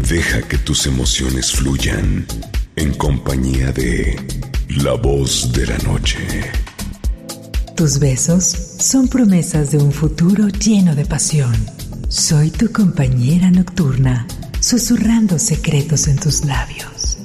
Deja que tus emociones fluyan en compañía de La Voz de la Noche. Tus besos son promesas de un futuro lleno de pasión. Soy tu compañera nocturna, susurrando secretos en tus labios.